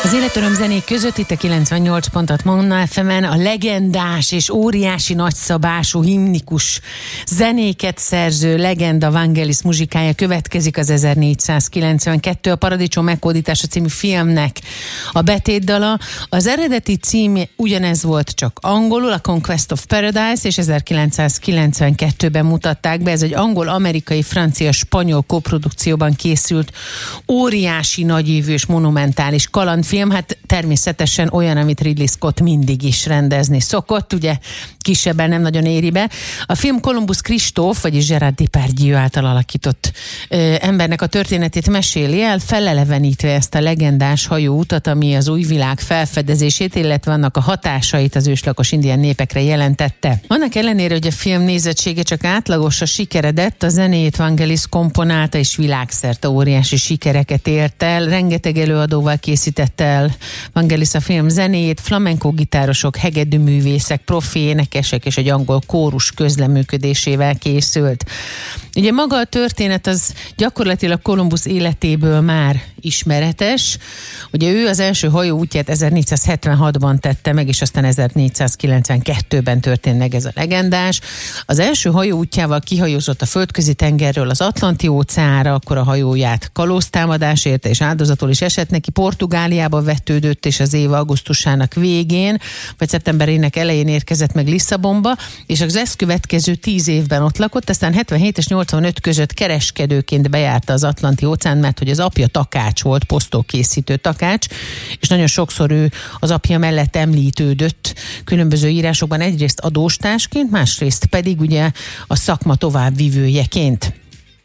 Az életöröm zenék között itt a 98 Manna FM-en a legendás és óriási nagyszabású himnikus zenéket szerző legenda Vangelis muzsikája következik. Az 1492 a Paradicsom meghódítása című filmnek a betétdala. Az eredeti cím ugyanez volt, csak angolul, a Conquest of Paradise, és 1992-ben mutatták be. Ez egy angol-amerikai-francia-spanyol koprodukcióban készült óriási, nagyívű és monumentális kalandfilm. Hát természetesen olyan, amit Ridley Scott mindig is rendezni szokott, ugye kisebben nem nagyon éri be. A film Columbus Kristóf, vagyis Gerard Depardieu által alakított embernek a történetét meséli el, felelevenítve ezt a legendás hajóutat, ami az új világ felfedezését, illetve annak a hatásait az őslakos indián népekre jelentette. Annak ellenére, hogy a film nézettsége csak átlagos, a sikeredett, a zenét Vangelis komponálta, és világszerte óriási sikereket ért el. Rengeteg előadóval készítette el Vangelis a film zenéjét, flamenco gitárosok, hegedűművészek, profi énekesek és egy angol kórus közleműködésével készült. Ugye maga a történet az gyakorlatilag Kolumbusz életéből már ismeretes. Ugye ő az első hajó útját 1476-ban tette meg, és aztán 1492-ben történt meg ez a legendás. Az első hajó útjával kihajózott a földközi tengerről az Atlanti óceánra, akkor a hajóját kalóztámadás érte, és áldozatul is esett neki. Portugáliába vetődött, és az év augusztusának végén, vagy szeptemberének elején érkezett meg Lisszabonba, és az ezt következő 10 évben ott lakott, aztán 77 és 85 között kereskedőként bejárta az Atlanti óceán, mert hogy az apja takács volt, posztókészítő takács, és nagyon sokszor ő az apja mellett említődött különböző írásokban, egyrészt adóstársként, másrészt pedig ugye a szakma továbbvivőjeként.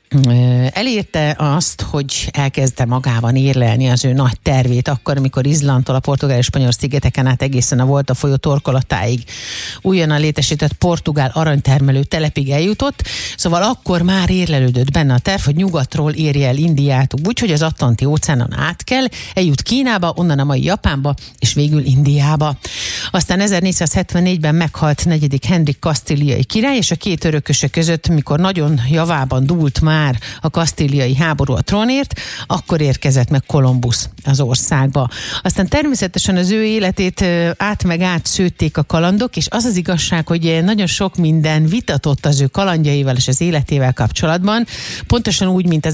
Elérte azt, hogy elkezdte magában érlelni az ő nagy tervét, akkor, amikor Izlandtól a portugál és spanyol szigeteken át egészen a Volta folyó torkolatáig újonnan létesített portugál aranytermelő telepig eljutott, szóval akkor már érlelődött benne a terv, hogy nyugatról érje el Indiát úgy, hogy az Atlanti óceánon át kell, eljut Kínába, onnan a mai Japánba, és végül Indiába. Aztán 1474-ben meghalt 4. Henrik kasztíliai király, és a két örököse között, mikor nagyon javában dúlt már a kasztíliai háború a trónért, akkor érkezett meg Kolumbusz az országba. Aztán természetesen az ő életét át szőtték a kalandok, és az az igazság, hogy nagyon sok minden vitatott az ő kalandjaival és az életével kapcsolatban, pontosan úgy, mint az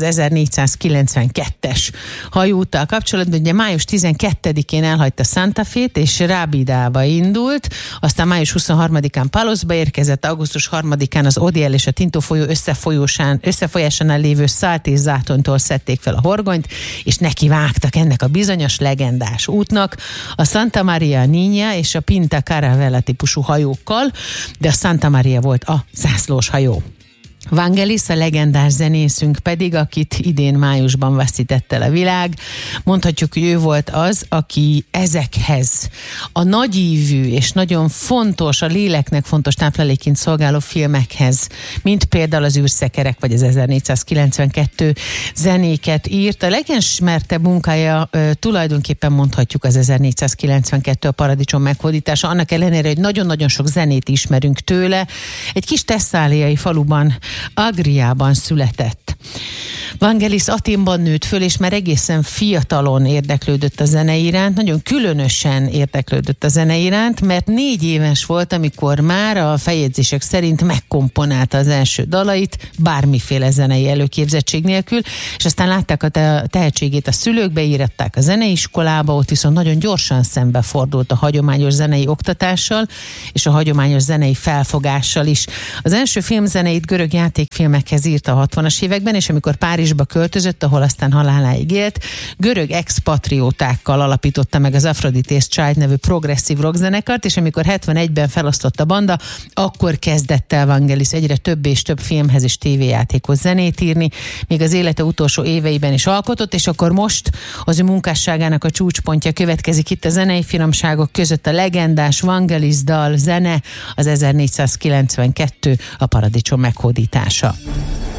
1492-es hajóúttal kapcsolatban. Ugye május 12-én elhagyta Santa Fét, és Rábidába indult, aztán május 23-án Palosba érkezett, augusztus 3-án az Odiel és a Tinto folyó összefolyásánál lévő Szalt és Zátonytól szedték fel a horgonyt, és neki vágtak ennek a bizonyos legendás útnak a Santa Maria Niña és a Pinta Caravella típusú hajókkal, de a Santa Maria volt a zászlós hajó. Vangelis, a legendás zenészünk pedig, akit idén májusban veszített el a világ. Mondhatjuk, hogy ő volt az, aki ezekhez a nagyívű és nagyon fontos, a léleknek fontos táplálékként szolgáló filmekhez, mint például az űrszekerek vagy az 1492 zenéket írt. A legismertebb munkája tulajdonképpen mondhatjuk az 1492 a Paradicsom meghódítása, annak ellenére, hogy nagyon-nagyon sok zenét ismerünk tőle. Egy kis tesszáliai faluban, Agriában született. Vangelis Athénban nőtt föl, és már egészen fiatalon érdeklődött a zene iránt, nagyon különösen érdeklődött a zene iránt, mert 4 éves volt, amikor már a feljegyzések szerint megkomponálta az első dalait, bármiféle zenei előképzettség nélkül, és aztán látták a tehetségét a szülők, beíratták a zeneiskolába, ott viszont nagyon gyorsan szembefordult a hagyományos zenei oktatással, és a hagyományos zenei felfogással is. Az első filmzeneit görög játékfilmekhez írta a 60-as években, és amikor Párizsba költözött, ahol aztán haláláig élt, görög expatriótákkal alapította meg az Aphrodite's Child nevű progresszív rockzenekart, és amikor 71-ben felosztott a banda, akkor kezdett el Vangelis egyre több és több filmhez és tévéjátékhoz zenét írni, még az élete utolsó éveiben is alkotott, és akkor most az ő munkásságának a csúcspontja következik itt a zenei finomságok között, a legendás Vangelis dal, zene, az 1492 a Paradicsom meghódítása.